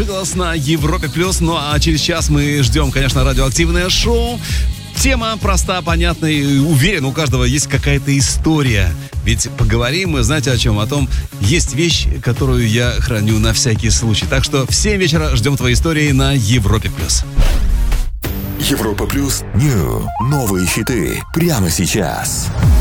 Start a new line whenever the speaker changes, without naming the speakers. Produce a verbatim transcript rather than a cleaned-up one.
Джиглас на Европе Плюс. Ну а через час мы ждем, конечно, радиоактивное шоу. Тема проста, понятна и уверен, у каждого есть какая-то история. Ведь поговорим мы, знаете о чем? О том, есть вещь, которую я храню на всякий случай. Так что в семь вечера ждем твои истории на Европе Плюс.
Европа Плюс. Нью. Новые хиты. Прямо сейчас.